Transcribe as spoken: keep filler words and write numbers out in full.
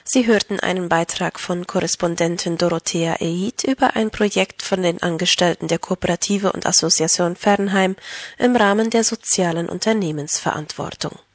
Sie hörten einen Beitrag von Korrespondentin Dorothea Eid über ein Projekt von den Angestellten der Kooperative und Association Fernheim im Rahmen der sozialen Unternehmensverantwortung.